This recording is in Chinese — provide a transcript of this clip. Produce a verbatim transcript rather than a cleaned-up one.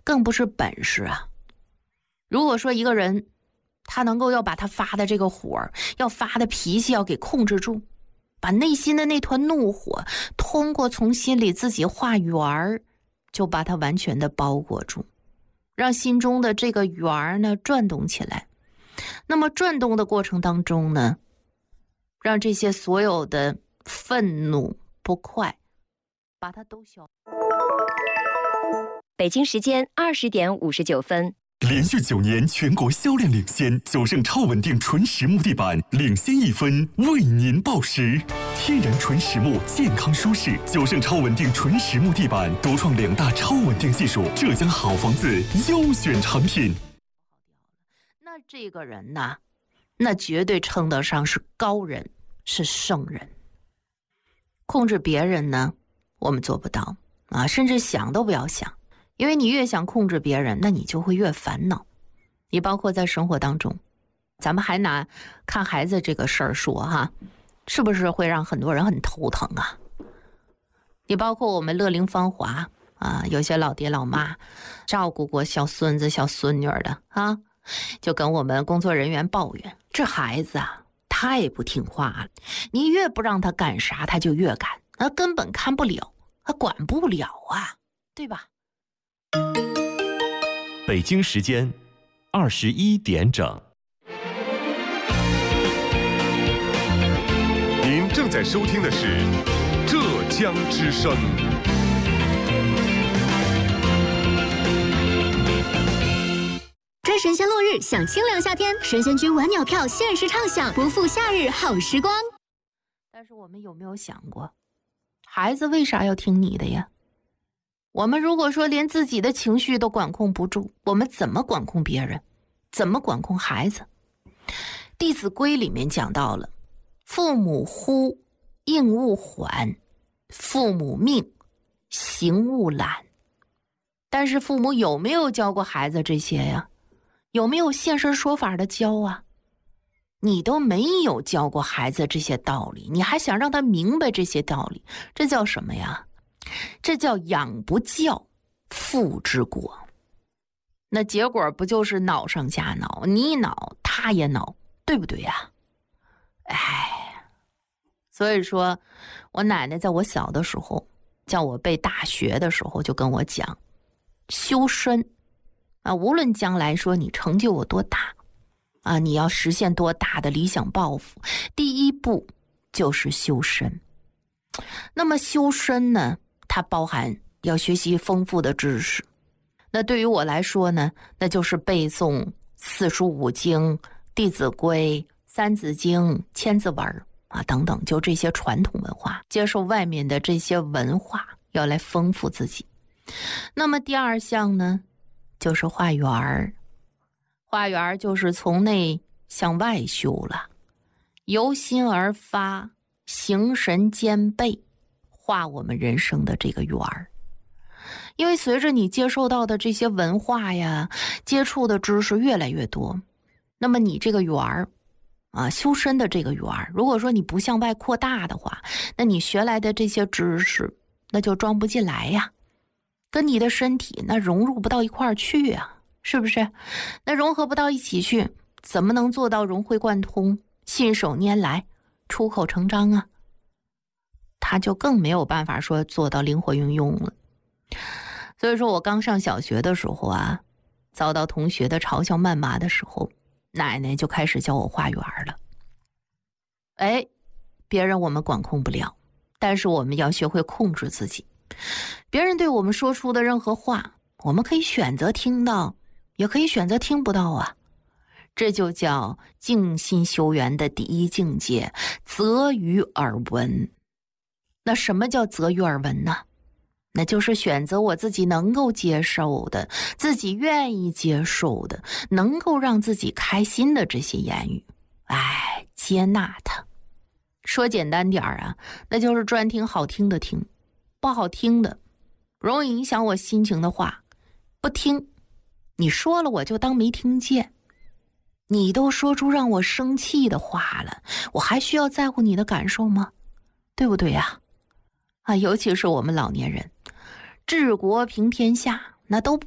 更不是本事啊。如果说一个人他能够要把他发的这个火，要发的脾气要给控制住，把内心的那团怒火通过从心里自己画圆儿，就把它完全的包裹住，让心中的这个圆儿呢转动起来。那么转动的过程当中呢，让这些所有的愤怒不快把它都消。 北京时间二十点五十九分。 连续九年全国销量领先，九盛超稳定纯实木地板领先一分，为您报时。天然纯实木，健康舒适。九盛超稳定纯实木地板独创两大超稳定技术，浙江好房子优选产品。 那这个人呢，那绝对称得上是高人，是圣人。控制别人呢，我们做不到啊，甚至想都不要想。因为你越想控制别人，那你就会越烦恼。你包括在生活当中，咱们还拿看孩子这个事儿说哈，是不是会让很多人很头疼啊？你包括我们乐龄芳华啊，有些老爹老妈照顾过小孙子小孙女的啊，就跟我们工作人员抱怨，这孩子啊太不听话了，你越不让他干啥他就越干，他根本看不了，他管不了啊，对吧？ 北京时间二十一点整。 您正在收听的是浙江之声。 追神仙落日，享清凉夏天，神仙居晚鸟票限时畅享，不负夏日好时光。 但是我们有没有想过，孩子为啥要听你的呀？我们如果说连自己的情绪都管控不住，我们怎么管控别人？怎么管控孩子？弟子规里面讲到了，父母呼，应勿缓；父母命，行勿懒。但是父母有没有教过孩子这些呀？有没有现身说法的教啊？你都没有教过孩子这些道理，你还想让他明白这些道理，这叫什么呀？这叫养不教，父之过。那结果不就是恼上加恼，你恼他也恼，对不对呀？哎，所以说我奶奶在我小的时候叫我背大学的时候就跟我讲，修身啊，无论将来说你成就有多大啊，你要实现多大的理想抱负，第一步就是修身。那么修身呢，它包含要学习丰富的知识。那对于我来说呢，那就是背诵四书五经、弟子规、三字经、千字文啊等等，就这些传统文化，接受外面的这些文化，要来丰富自己。那么第二项呢，就是画圆儿。画圆儿就是从内向外修了，由心而发，形神兼备，画我们人生的这个圆儿。因为随着你接受到的这些文化呀，接触的知识越来越多，那么你这个圆儿啊，修身的这个圆儿，如果说你不向外扩大的话，那你学来的这些知识那就装不进来呀，跟你的身体那融入不到一块儿去啊，是不是？那融合不到一起去，怎么能做到融会贯通、信手拈来、出口成章啊？他就更没有办法说做到灵活运用了。所以说我刚上小学的时候啊，遭到同学的嘲笑谩骂的时候，奶奶就开始教我画圆了。哎，别人我们管控不了，但是我们要学会控制自己。别人对我们说出的任何话，我们可以选择听到，也可以选择听不到啊。这就叫静心修缘的第一境界，择于耳闻。那什么叫择于耳闻呢？那就是选择我自己能够接受的，自己愿意接受的，能够让自己开心的这些言语，哎，接纳它。说简单点儿啊，那就是专听好听的听，不好听的，容易影响我心情的话，不听。你说了我就当没听见。你都说出让我生气的话了，我还需要在乎你的感受吗？对不对呀？啊，尤其是我们老年人，治国平天下，那都